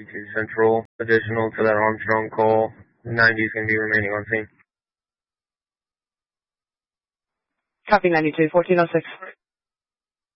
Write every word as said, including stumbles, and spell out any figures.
two Central, additional to that Armstrong call. ninety is going to be remaining on scene. Copy ninety-two, fourteen oh six.